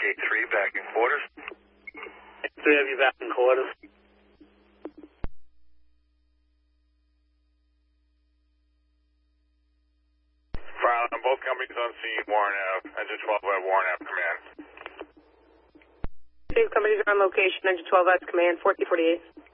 3 back in quarters. 3 of you back in quarters. File on both companies on scene, Warren Ave, engine 12 at Warren Ave command. 2 companies are on location, engine 12 at command, 1448.